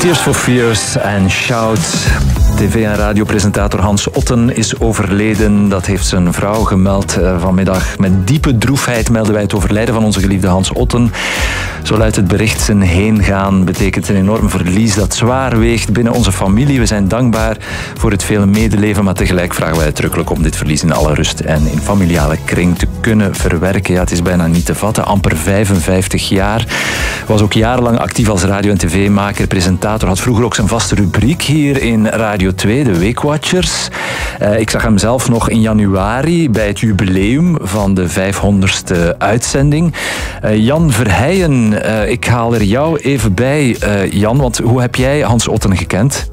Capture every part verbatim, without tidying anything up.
Tears for Fears en Shout. tv- en radiopresentator Hans Otten is overleden. Dat heeft zijn vrouw gemeld vanmiddag. Met diepe droefheid melden wij het overlijden van onze geliefde Hans Otten. Zo luidt het bericht. Zijn heengaan betekent een enorm verlies dat zwaar weegt binnen onze familie. We zijn dankbaar voor het vele medeleven, maar tegelijk vragen wij uitdrukkelijk om dit verlies in alle rust en in familiale kring te kunnen verwerken. Ja, het is bijna niet te vatten. Amper vijfenvijftig jaar. Was ook jarenlang actief als radio- en tv-maker, presentator. Had vroeger ook zijn vaste rubriek hier in Radio twee, de Weekwatchers. Uh, ik zag hem zelf nog in januari bij het jubileum van de vijfhonderdste uitzending. Uh, Jan Verheijen, uh, ik haal er jou even bij, uh, Jan, want hoe heb jij Hans Otten gekend?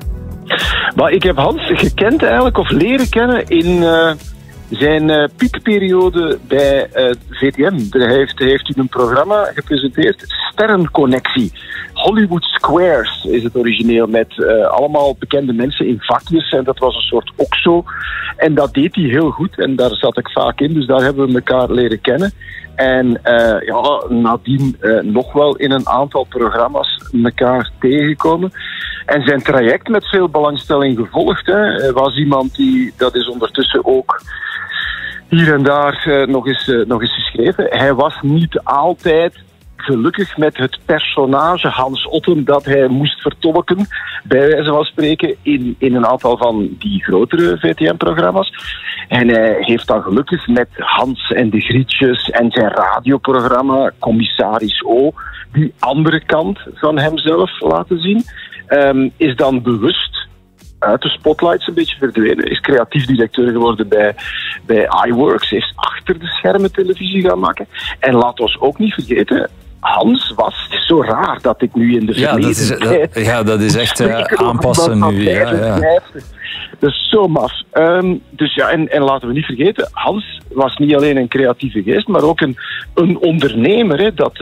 Maar ik heb Hans gekend eigenlijk, of leren kennen in uh, zijn uh, piekperiode bij uh, V T M. Hij heeft, heeft hij een programma gepresenteerd, Sterrenconnectie. Hollywood Squares is het origineel, met uh, allemaal bekende mensen in vakjes. En dat was een soort okso. En dat deed hij heel goed. En daar zat ik vaak in, dus daar hebben we elkaar leren kennen. En uh, ja, nadien uh, nog wel in een aantal programma's elkaar tegengekomen. En zijn traject met veel belangstelling gevolgd. Hè. Hij was iemand die, dat is ondertussen ook hier en daar uh, nog, eens, uh, nog eens geschreven. Hij was niet altijd gelukkig met het personage Hans Otten dat hij moest vertolken, bij wijze van spreken, in, in een aantal van die grotere V T M-programma's. En hij heeft dan gelukkig met Hans en de Grietjes en zijn radioprogramma Commissaris O die andere kant van hemzelf laten zien. Um, is dan bewust uit de spotlights een beetje verdwenen. Is creatief directeur geworden bij, bij iWorks. Is achter de schermen televisie gaan maken. En laat ons ook niet vergeten, Hans was, het is zo raar dat ik nu in de ja, dat is, dat, ja, dat is echt uh, aanpassen nu. Ja, ja. Dat is zo maf. Um, dus ja, en, en laten we niet vergeten, Hans was niet alleen een creatieve geest, maar ook een, een ondernemer. Hè, dat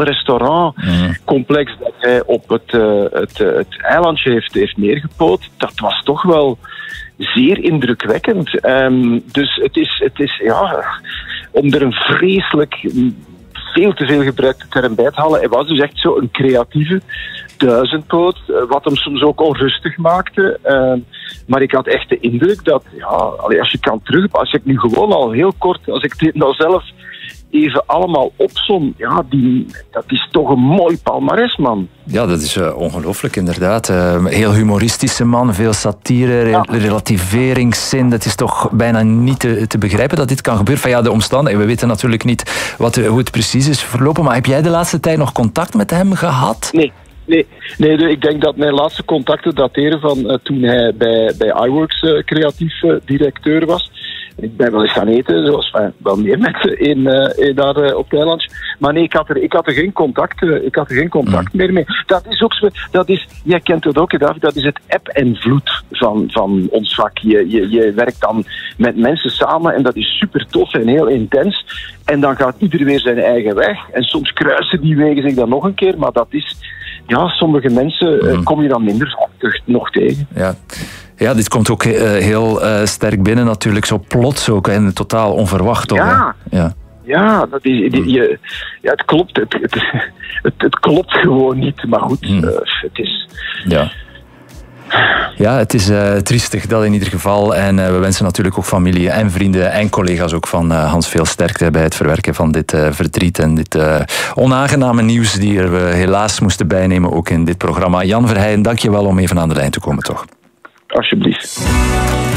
hotel-restaurant-complex dat hij op het, uh, het, uh, het eilandje heeft, heeft neergepoot, dat was toch wel zeer indrukwekkend. Um, dus het is, het is, ja, om er een vreselijk veel te veel gebruikte term bij te halen. Hij was dus echt zo een creatieve duizendpoot, wat hem soms ook onrustig maakte. Uh, maar ik had echt de indruk dat, ja, als je kan terug, als ik nu gewoon al heel kort, als ik dit nou zelf even allemaal opsom, ja, die, dat is toch een mooi palmares, man. Ja, dat is uh, ongelooflijk, inderdaad. Uh, heel humoristische man, veel satire, re- ja. relativeringszin. Dat is toch bijna niet te, te begrijpen dat dit kan gebeuren. Van ja, de omstandigheden, we weten natuurlijk niet wat, hoe het precies is verlopen, maar heb jij de laatste tijd nog contact met hem gehad? Nee. Nee, nee, ik denk dat mijn laatste contacten dateren van uh, toen hij bij, bij iWorks uh, creatief uh, directeur was. Ik ben wel eens gaan eten, zoals uh, wel meer mensen in, uh, in daar uh, op het eilandje. Maar nee, ik had er, ik had er geen contact, uh, ik had er geen contact mm. meer mee. Dat is ook zo, dat is, jij kent het ook, David, dat is het eb en vloed van, van ons vak. Je, je, je werkt dan met mensen samen en dat is super tof en heel intens. En dan gaat ieder weer zijn eigen weg. En soms kruisen die wegen zich dan nog een keer, maar dat is, ja, sommige mensen uh, kom je dan minder vaak nog tegen. Ja. Ja, dit komt ook uh, heel uh, sterk binnen natuurlijk, zo plots ook en totaal onverwacht. Toch, ja. ja, ja, dat is, die, je, ja, het klopt. Het, het, het, het klopt gewoon niet, maar goed, mm. uh, het is... Ja. Ja, het is uh, triestig, dat in ieder geval. En uh, we wensen natuurlijk ook familie en vrienden en collega's ook van uh, Hans veel sterkte bij het verwerken van dit uh, verdriet en dit uh, onaangename nieuws die er we helaas moesten bijnemen, ook in dit programma. Jan Verheijen, dank je wel om even aan de lijn te komen, toch? Alsjeblieft.